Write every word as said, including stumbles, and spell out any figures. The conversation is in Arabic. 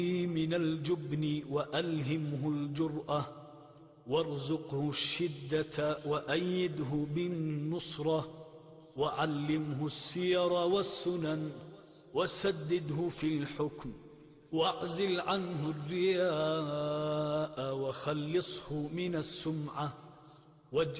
من الجبن وألهمه الجرأة، وارزقه الشدة وأيده بالنصرة، وعلمه السير والسنن، وسدده في الحكم، واعزل عنه الرياء، وخلصه من السمعة.